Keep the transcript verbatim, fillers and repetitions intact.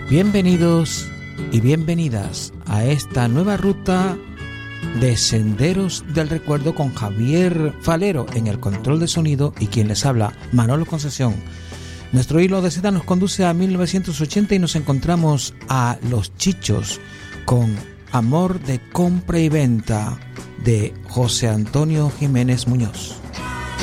Bienvenidos y bienvenidas a esta nueva ruta de Senderos del Recuerdo con Javier Falero en el control de sonido y quien les habla, Manolo Concesión. Nuestro hilo de seda nos conduce a mil novecientos ochenta y nos encontramos a Los Chichos con Amor de compra y venta de José Antonio Jiménez Muñoz.